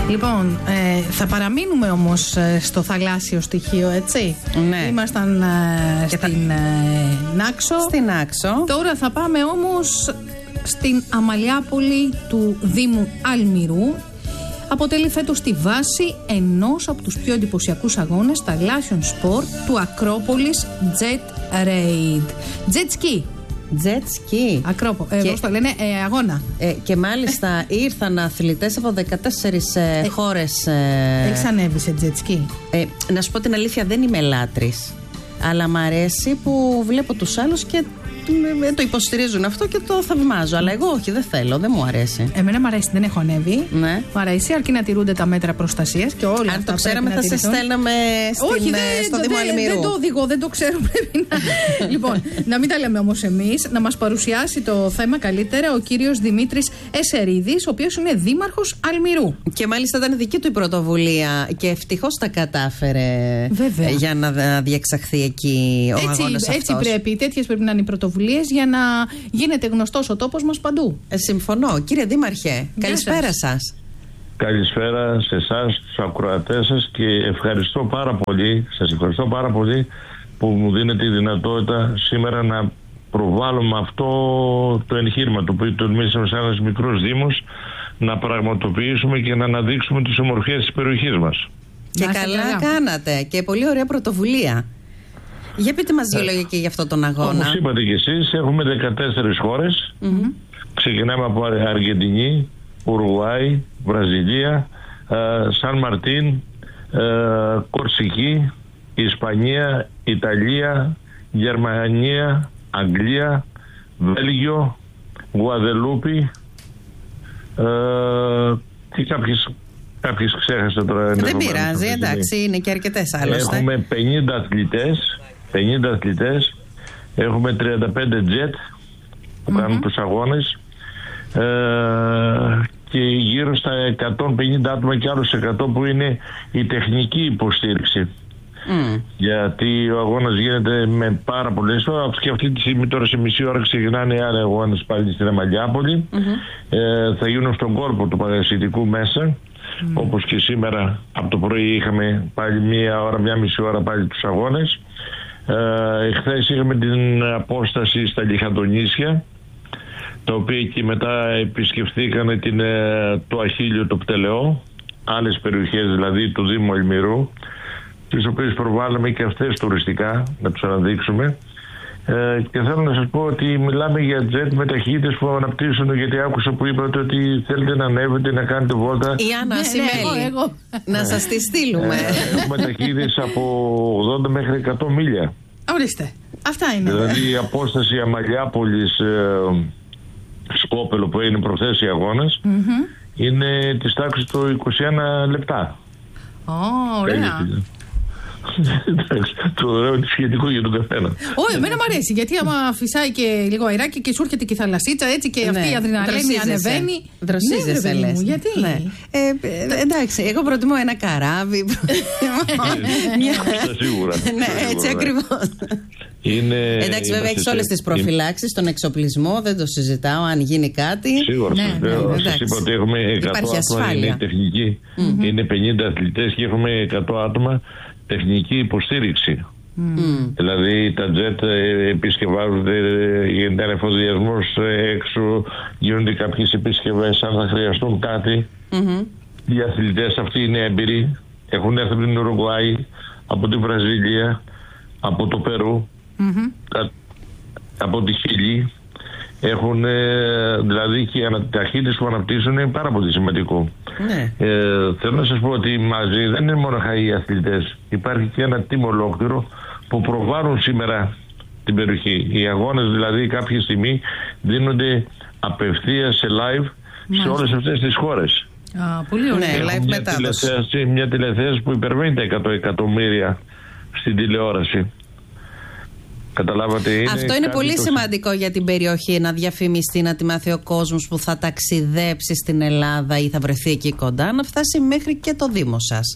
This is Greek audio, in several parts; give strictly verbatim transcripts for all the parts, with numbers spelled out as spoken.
Λοιπόν, ε, θα παραμείνουμε όμως στο θαλάσσιο στοιχείο, έτσι. Ναι. Ήμασταν ε, στην θα... ε, Νάξο. Στην Νάξο. Τώρα θα πάμε όμως στην Αμαλιάπολη του Δήμου Αλμυρού. Αποτελεί φέτος τη βάση ενός από τους πιο εντυπωσιακούς αγώνες θαλάσσιων σπορ του Ακρόπολης Jet Raid. Jet Ski. Jet ski. Ακρόπο. Ε, και... το λένε ε, αγώνα. Ε, και μάλιστα ήρθαν αθλητές από δεκατέσσερις ε, ε, χώρες. Ε, Έχεις ανέβει σε jet ski? Ε, να σου πω την αλήθεια, δεν είμαι λάτρης. Αλλά μ' αρέσει που βλέπω τους άλλους και το υποστηρίζουν αυτό και το θαυμάζω. Αλλά εγώ όχι, δεν θέλω, δεν μου αρέσει. Εμένα μου αρέσει, δεν έχω ανέβει. Ναι. Μου αρέσει, αρκεί να τηρούνται τα μέτρα προστασίας και όλα. Αν το ξέραμε, θα σε στέλναμε στην, όχι, δεν, στο Δήμο Αλμυρού. Δεν το οδηγώ, δεν το ξέρω. Πρέπει να. Λοιπόν, να μην τα λέμε όμως εμείς, να μας παρουσιάσει το θέμα καλύτερα ο κύριος Δημήτρης Εσερίδης, ο οποίος είναι δήμαρχος Αλμυρού. Και μάλιστα ήταν δική του η πρωτοβουλία και ευτυχώς τα κατάφερε. Βέβαια. Για να διεξαχθεί εκεί ο έτσι, αγώνας αυτός. Έτσι πρέπει, τέτοιες πρέπει να είναι οι πρωτοβουλίες για να γίνεται γνωστός ο τόπος μας παντού. Ε, συμφωνώ. Κύριε Δήμαρχε, καλησπέρα σας. Καλησπέρα σε εσάς, τους ακροατές σας, και ευχαριστώ πάρα πολύ, σας ευχαριστώ πάρα πολύ που μου δίνετε τη δυνατότητα σήμερα να προβάλλουμε αυτό το εγχείρημα, το οποίο τολμήσαμε σε ένας μικρός δήμος να πραγματοποιήσουμε και να αναδείξουμε τις ομορφιές της περιοχής μας. Και καλά, καλά κάνατε και πολύ ωραία πρωτοβουλία. Για πείτε μας δύο ε, λόγια και για αυτό τον αγώνα. Όπως είπατε και εσείς, έχουμε δεκατέσσερις χώρες. Mm-hmm. Ξεκινάμε από Αργεντινή, Ουρουάη, Βραζιλία, ε, Σαν Μαρτίν, ε, Κορσική, Ισπανία, Ιταλία, Γερμανία, Αγγλία, Βέλγιο, Γουαδελούπη ε, και κάποιες, κάποιες ξέχασα τώρα. Δεν πειράζει, εντάξει, είναι και αρκετές άλλωστε. Έχουμε πενήντα αθλητές, πενήντα αθλητές, έχουμε τριάντα πέντε τζετ που mm-hmm. κάνουν τους αγώνες ε, και γύρω στα εκατόν πενήντα άτομα και άλλους εκατό που είναι η τεχνική υποστήριξη. Mm. Γιατί ο αγώνας γίνεται με πάρα πολλές ώρες και αυτή τη στιγμή τώρα σε μισή ώρα ξεκινάνε οι άλλοι αγώνες πάλι στην Αμαλιάπολη. Mm-hmm. ε, θα γίνουν στον κόρπο του Παγασιτικού μέσα. Mm. Όπως και σήμερα από το πρωί είχαμε πάλι μία ώρα, μία μισή ώρα πάλι τους αγώνες. Ε, εχθές είχαμε την απόσταση στα Λιχαντονήσια, τα οποία και μετά επισκεφθήκαν την, το Αχίλιο, το Πτελεό, άλλες περιοχές δηλαδή του Δήμου Αλμυρού, τις οποίες προβάλλαμε και αυτές τουριστικά να τους αναδείξουμε. Ε, και θέλω να σας πω ότι μιλάμε για τζετ με ταχύτητες που αναπτύσσουν, γιατί άκουσα που είπατε ότι θέλετε να ανέβετε, να κάνετε βόλτα. Η Άννα ναι, Σιμέλη, ναι, εγώ, εγώ. να σας τη στείλουμε. Ε, έχουμε ταχύτητες από ογδόντα μέχρι εκατό μίλια. Ορίστε, αυτά είναι. Δηλαδή η απόσταση Αμαλιάπολης ε, Σκόπελο που είναι προχθές οι αγώνες mm-hmm. είναι της τάξης του είκοσι ένα λεπτά. Ω, oh, ωραία. Εντάξει, το ωραίο είναι σχετικό για τον καθένα. Όχι, εμένα μου αρέσει, γιατί άμα φυσάει και λίγο αεράκι και σου έρχεται και η θαλασσίτσα έτσι και αυτή η αδρεναλίνη ανεβαίνει. Δροσίζεσαι, λες. Γιατί? Ναι. Ε, εντάξει, εγώ προτιμώ ένα καράβι. Σίγουρα. Ναι, έτσι ακριβώς. Είναι, εντάξει, βέβαια έχει όλες τις προφυλάξεις, τον εξοπλισμό, δεν το συζητάω. Αν γίνει κάτι. Σίγουρα, ναι, ναι, ναι, σας είπα ότι έχουμε εκατό άτομα, είναι τεχνική. Mm-hmm. Είναι πενήντα αθλητές και έχουμε εκατό άτομα τεχνική υποστήριξη. Mm. Δηλαδή τα τζετ επισκευάζονται, γίνεται ανεφοδιασμός έξω, γίνονται κάποιες επισκευές αν θα χρειαστούν κάτι. Mm-hmm. Οι αθλητές αυτοί είναι έμπειροι, έχουν έρθει από την Ουρουγουάη, από την Βραζιλία, από το Περού, mm-hmm. από τη Χιλή. Έχουν δηλαδή και οι ταχύτητες που αναπτύσσουν είναι πάρα πολύ σημαντικό. Ναι. Ε, θέλω να σας πω ότι μαζί δεν είναι μόνο οι αθλητές. Υπάρχει και ένα team ολόκληρο που προβάλλουν σήμερα την περιοχή. Οι αγώνες δηλαδή κάποια στιγμή δίνονται απευθείας σε live Μάλιστα. σε όλες αυτές τις χώρες. Α, πολύ ωραία. Ναι, live μια μετάδοση. Τηλεθέαση, μια τηλεθέαση που υπερβαίνει τα εκατό εκατομμύρια στην τηλεόραση. Καταλάβατε, είναι αυτό είναι πολύ το... σημαντικό για την περιοχή, να διαφημιστεί, να τη μάθει ο κόσμος που θα ταξιδέψει στην Ελλάδα ή θα βρεθεί εκεί κοντά, να φτάσει μέχρι και το Δήμο σας.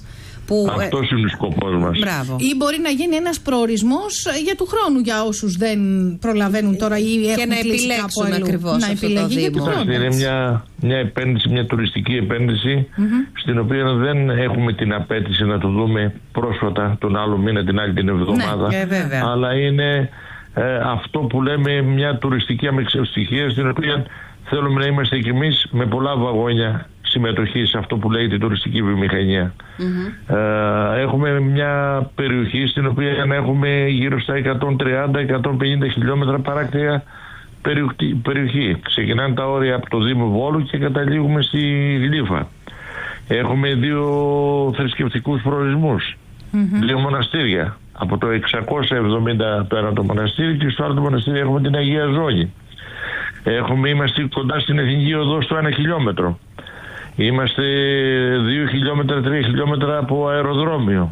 Που, Αυτός είναι ο σκοπός μας. Μπράβο. Ή μπορεί να γίνει ένας προορισμός για του χρόνου για όσους δεν προλαβαίνουν τώρα ή έχουν και να κλείσει επιλέξουν κάπου αλλού. ακριβώς Να επιλέγει για του χρόνου. Είναι μια, μια επένδυση, μια τουριστική επένδυση, mm-hmm. στην οποία δεν έχουμε την απέτηση να το δούμε πρόσφατα τον άλλο μήνα, την άλλη την εβδομάδα. Ναι, ε, αλλά είναι ε, αυτό που λέμε μια τουριστική αμεξιοστοιχία, στην οποία θέλουμε να είμαστε κι εμείς με πολλά βαγόνια συμμετοχή σε αυτό που λέγεται τουριστική βιομηχανία. Mm-hmm. Ε, έχουμε μια περιοχή στην οποία έχουμε γύρω στα εκατόν τριάντα με εκατόν πενήντα χιλιόμετρα παράκτια περιοχή. Ξεκινάνε τα όρια από το Δήμο Βόλου και καταλήγουμε στη Γλύφα. Έχουμε δύο θρησκευτικούς προορισμούς, mm-hmm. δύο μοναστήρια. Από το εξακόσια εβδομήντα το ένα το μοναστήρι και στο άλλο το μοναστήρι έχουμε την Αγία Ζώνη. Έχουμε, είμαστε κοντά στην Εθνική Οδό στο ένα χιλιόμετρο. Είμαστε δύο χιλιόμετρα, τρία χιλιόμετρα από αεροδρόμιο.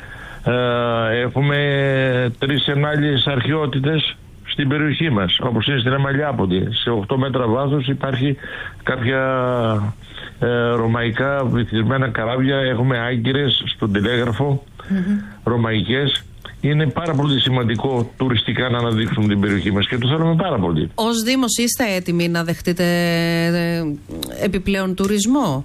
Ε, έχουμε τρεις ενάλλειες αρχαιότητες στην περιοχή μας, όπως είναι στην Αμαλιάπολη. Σε οκτώ μέτρα βάθος υπάρχει κάποια ε, ρωμαϊκά βυθισμένα καράβια. Έχουμε άγκυρες στον τηλέγραφο, mm-hmm. ρωμαϊκές. Είναι πάρα πολύ σημαντικό τουριστικά να αναδείξουμε την περιοχή μας και το θέλουμε πάρα πολύ. Ως Δήμος είστε έτοιμοι να δεχτείτε επιπλέον τουρισμό?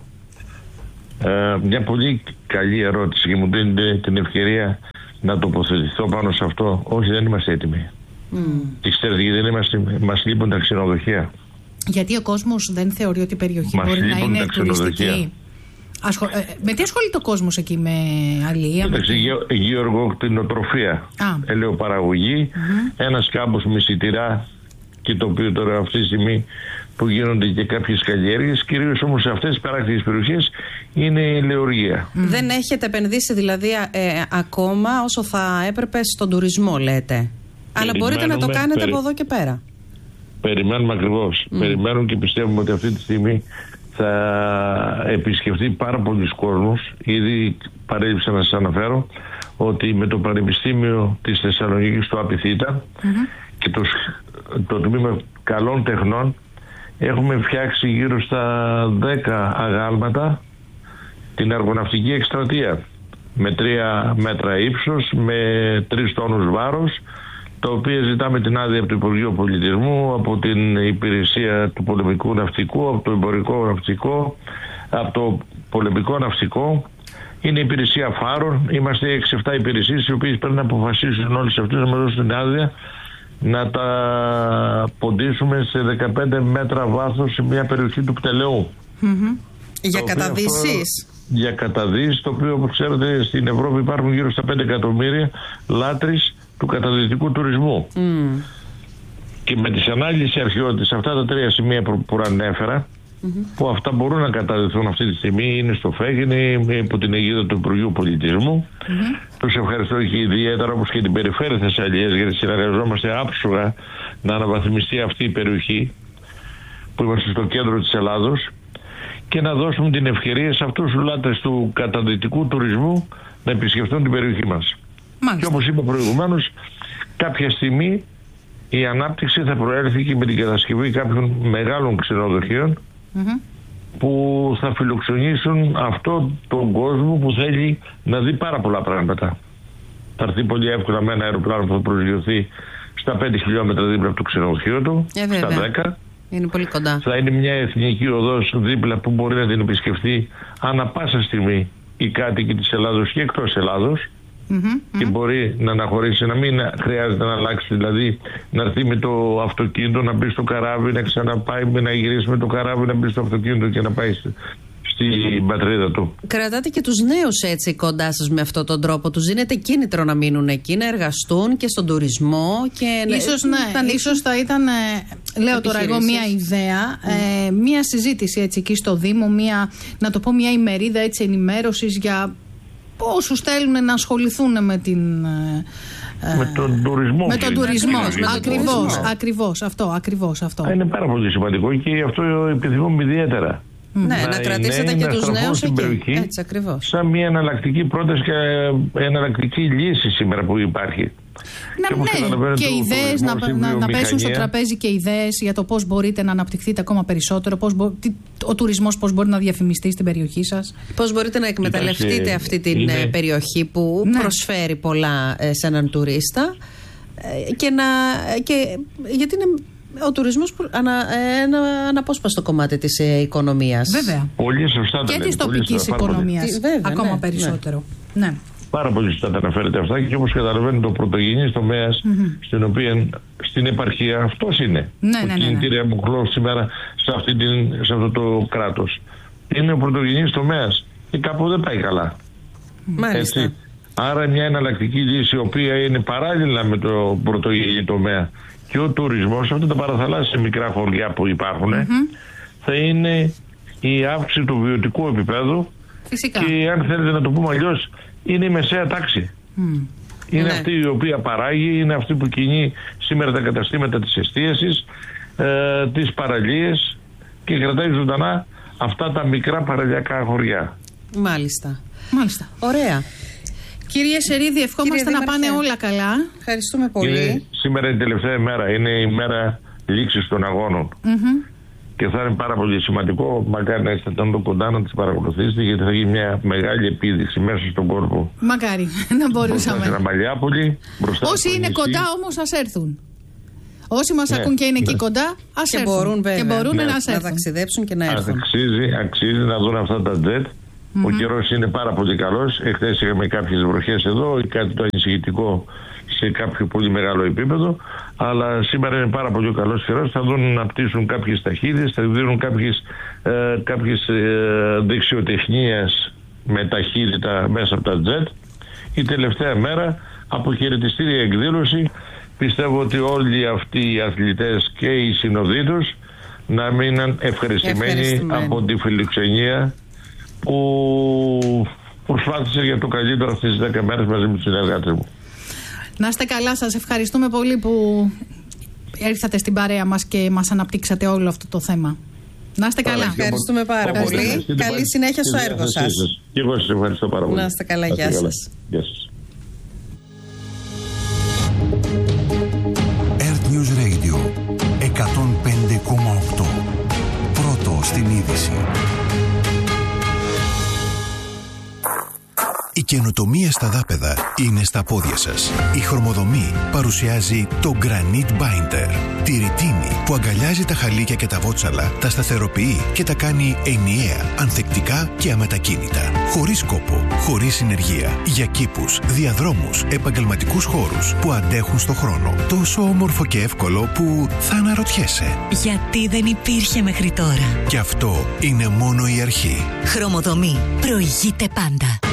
Ε, μια πολύ καλή ερώτηση και μου δίνετε την ευκαιρία να τοποθετηθώ πάνω σε αυτό. Όχι, δεν είμαστε έτοιμοι. Mm. Και ξέρετε, γιατί δεν είμαστε, μας λείπουν τα ξενοδοχεία. Γιατί ο κόσμος δεν θεωρεί ότι η περιοχή μας μπορεί να είναι τουριστική. Ασχολ... Με τι ασχολείται ο κόσμος εκεί, με αλληλεία? Εντάξει, με... γεωργοκτηνοτροφία, ελαιοπαραγωγή, mm-hmm. ένας κάμπος με σιτηρά, και το οποίο τώρα αυτή τη στιγμή που γίνονται και κάποιες καλλιέργειες, κυρίως όμως σε αυτές τις παράκτιες περιοχές είναι η ελαιοργία. Mm. Δεν έχετε επενδύσει δηλαδή ε, ακόμα όσο θα έπρεπε στον τουρισμό, λέτε? Αλλά μπορείτε να το κάνετε περι... από εδώ και πέρα. Περιμένουμε ακριβώς. Mm. Περιμένουμε και πιστεύουμε ότι αυτή τη στιγμή θα επισκεφτεί πάρα πολλοί κόσμος. Ήδη παρέλειψα να σας αναφέρω ότι με το Πανεπιστήμιο της Θεσσαλονίκης, το ΑΠΙΘΙΤΑ, mm-hmm. και το, το Τμήμα Καλών Τεχνών, έχουμε φτιάξει γύρω στα δέκα αγάλματα την αργοναυτική εκστρατεία με τρία μέτρα ύψος, με τρεις τόνους βάρος, τα οποία ζητάμε την άδεια από το Υπουργείο Πολιτισμού, από την Υπηρεσία του Πολεμικού Ναυτικού, από το Εμπορικό Ναυτικό, από το Πολεμικό Ναυτικό. Είναι η υπηρεσία φάρων. Είμαστε έξι εφτά υπηρεσίες, οι οποίες πρέπει να αποφασίσουν όλες αυτές να μας δώσουν την άδεια να τα ποντίσουμε σε δεκαπέντε μέτρα βάθος σε μια περιοχή του Πτελεού. Mm-hmm. Για καταδύσεις. Για καταδύσεις, το οποίο, όπως ξέρετε, στην Ευρώπη υπάρχουν γύρω στα πέντε εκατομμύρια λάτρεις του καταδυτικού τουρισμού. Mm. Και με τις ανάλυσεις αρχαιότητες, αυτά τα τρία σημεία που, που ανέφερα, mm-hmm. που αυτά μπορούν να καταδυθούν αυτή τη στιγμή, είναι στο ΦΕΚ, είναι υπό την αιγίδα του Υπουργείου Πολιτισμού. Mm-hmm. Τους ευχαριστώ και ιδιαίτερα, όπως και την περιφέρεια Θεσσαλίας, γιατί συνεργαζόμαστε άψογα να αναβαθμιστεί αυτή η περιοχή που είμαστε στο κέντρο της Ελλάδος και να δώσουμε την ευκαιρία σε αυτούς τους λάτρες του καταδυτικού τουρισμού να επισκεφτούν την περιοχή μας. Μάλιστα. Και όπως είπα προηγουμένως, κάποια στιγμή η ανάπτυξη θα προέλθει και με την κατασκευή κάποιων μεγάλων ξενοδοχείων, mm-hmm. που θα φιλοξενήσουν αυτόν τον κόσμο που θέλει να δει πάρα πολλά πράγματα. Θα έρθει πολύ εύκολα με ένα αεροπλάνο που θα προσγειωθεί στα πέντε χιλιόμετρα δίπλα από το ξενοδοχείο του, ε, στα δέκα. Είναι πολύ κοντά. Θα είναι μια εθνική οδός δίπλα που μπορεί να την επισκεφτεί ανά πάσα στιγμή οι κάτοικοι της Ελλάδος και εκτός Ελλάδος. Mm-hmm, και mm-hmm. μπορεί να αναχωρήσει, να μην χρειάζεται να αλλάξει, δηλαδή να έρθει με το αυτοκίνητο, να μπει στο καράβι, να ξαναπάει, να γυρίσει με το καράβι, να μπει στο αυτοκίνητο και να πάει στην πατρίδα του. Κρατάτε και τους νέους έτσι κοντά σας με αυτόν τον τρόπο, τους δίνετε κίνητρο να μείνουν εκεί, να εργαστούν και στον τουρισμό και ίσως, ναι, να ίσως θα ήταν, λέω τώρα εγώ μια ιδέα, mm. ε, μια συζήτηση έτσι εκεί στο Δήμο, μια, να το πω μια ημερίδα έτσι ενημέρωσης για όσους θέλουν να ασχοληθούν με την... Με τον τουρισμό. Με τον τουρισμό, ακριβώς, ακριβώς, αυτό, ακριβώς αυτό. Είναι πάρα πολύ σημαντικό και αυτό επιθυμούμε ιδιαίτερα. Ναι, να, να κρατήσετε και τους νέους εκεί. Περιοχή, έτσι ακριβώς. Σαν μια εναλλακτική πρόταση και εναλλακτική λύση σήμερα που υπάρχει. Να, και ναι, και ιδέες να, να, να πέσουν στο τραπέζι και ιδέες για το πώς μπορείτε να αναπτυχθείτε ακόμα περισσότερο, πώς μπο, τι, ο τουρισμός πώς μπορεί να διαφημιστεί στην περιοχή σας. Πώς μπορείτε να εκμεταλλευτείτε Ήτασε, αυτή την είναι... περιοχή που ναι. προσφέρει πολλά σε έναν τουρίστα και να, και, γιατί είναι ο τουρισμός ανα, ένα αναπόσπαστο κομμάτι της οικονομίας. Βέβαια. Πολύ σωστά. Και της τοπικής οικονομίας. Βέβαια, ακόμα ναι, περισσότερο. Ναι. ναι. Πάρα πολύ σωστά τα αναφέρετε αυτά και όπως καταλαβαίνετε ο πρωτογενής τομέας mm-hmm. στην οποία στην επαρχία αυτός είναι ναι, ο ναι, ναι, κινητήρια μου ναι. σήμερα σε, αυτή την, σε αυτό το κράτος. Είναι ο πρωτογενής τομέας και κάπου δεν πάει καλά. Μάλιστα. Έτσι. Άρα μια εναλλακτική λύση η οποία είναι παράλληλα με το πρωτογενή τομέα και ο τουρισμός, αυτά τα παραθαλάσσια μικρά χωριά που υπάρχουν mm-hmm. θα είναι η αύξηση του βιωτικού επίπεδου. Φυσικά. Και αν θέλετε να το πούμε αλλιώς, είναι η μεσαία τάξη. Mm. Είναι ναι. αυτή η οποία παράγει, είναι αυτή που κινεί σήμερα τα καταστήματα της εστίασης, ε, τις παραλίες και κρατάει ζωντανά αυτά τα μικρά παραλιακά χωριά. Μάλιστα. Μάλιστα. Ωραία. Κύριε Σερίδη, ευχόμαστε να πάνε όλα καλά. Ευχαριστούμε πολύ. Είναι, σήμερα είναι η τελευταία ημέρα, είναι η μέρα λήξης των αγώνων. Mm-hmm. Και θα είναι πάρα πολύ σημαντικό, μακάρι να είστε τόσο κοντά να τις παρακολουθήσετε, γιατί θα γίνει μια μεγάλη επίδειξη μέσα στον κόρπο. Μακάρι να μπορούσαμε. Στην Αμαλιάπολη, μπροστά όσοι είναι νησί. Κοντά όμως ας έρθουν. Όσοι μας ναι, ακούν και είναι ναι. εκεί κοντά, ας και έρθουν. Μπορούν, βέβαια, και μπορούν ναι. να, να ταξιδέψουν και να έρθουν. Αξίζει, αξίζει να δουν αυτά τα τζετ. Mm-hmm. Ο καιρός είναι πάρα πολύ καλός. Εχθές είχαμε κάποιες βροχές εδώ, κάτι το ανησυχητικό σε κάποιο πολύ μεγάλο επίπεδο, αλλά σήμερα είναι πάρα πολύ καλός καιρός. Θα δουν να πτήσουν κάποιες ταχύτητες, θα δίνουν κάποιες, ε, κάποιες ε, δεξιοτεχνίες με ταχύτητα μέσα από τα τζετ. Η τελευταία μέρα, αποχαιρετιστήρια εκδήλωση. Πιστεύω ότι όλοι αυτοί οι αθλητές και οι συνοδοί τους να μείναν ευχαριστημένοι από τη φιλοξενία που προσπάθησε για το καλύτερο αυτές τις δέκα μέρες μαζί με τους συνεργάτες μου. Να είστε καλά, σας ευχαριστούμε πολύ που ήρθατε στην παρέα μας και μας αναπτύξατε όλο αυτό το θέμα. Να είστε καλά. Ευχαριστούμε πάρα πολύ. πολύ. Καλή συνέχεια στο έργο σας. Και εγώ σας ευχαριστώ πάρα πολύ. Να είστε καλά, γεια σας. Γεια σας. Earth News Radio εκατόν πέντε κόμμα οκτώ. Πρώτο στην είδηση. Η καινοτομία στα δάπεδα είναι στα πόδια σας. Η Χρωμοδομή παρουσιάζει το Granite Binder. Τη ρητίνη που αγκαλιάζει τα χαλίκια και τα βότσαλα, τα σταθεροποιεί και τα κάνει ενιαία, ανθεκτικά και αμετακίνητα. Χωρίς κόπο, χωρίς συνεργεία. Για κήπους, διαδρόμους, επαγγελματικούς χώρους που αντέχουν στο χρόνο. Τόσο όμορφο και εύκολο που θα αναρωτιέσαι. Γιατί δεν υπήρχε μέχρι τώρα. Και αυτό είναι μόνο η αρχή. Χρωμοδομή. Προηγείται πάντα.